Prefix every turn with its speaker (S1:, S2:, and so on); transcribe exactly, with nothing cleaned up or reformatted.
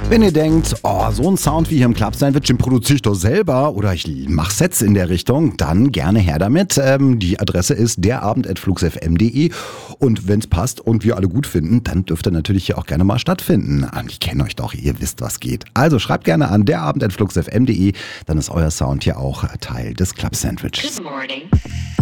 S1: Wenn ihr denkt, oh, so ein Sound wie hier im Club Sandwich, den produziere ich doch selber oder ich mache Sets in der Richtung, dann gerne her damit. Ähm, die Adresse ist derabend at fluxfm punkt de und wenn es passt und wir alle gut finden, dann dürft ihr natürlich hier auch gerne mal stattfinden. Ich kenne euch doch, ihr wisst, was geht. Also schreibt gerne an derabend at fluxfm punkt de, dann ist euer Sound hier auch Teil des Club Sandwich.
S2: Good morning.